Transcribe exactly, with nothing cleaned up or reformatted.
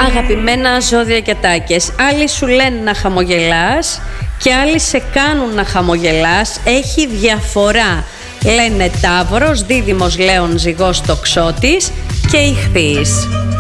Αγαπημένα ζώδια και τάκες, άλλοι σου λένε να χαμογελάς και άλλοι σε κάνουν να χαμογελάς. Έχει διαφορά. Λένε Ταύρος, Δίδυμος, Λέων, Ζυγός, Τοξότης και Ιχθύης.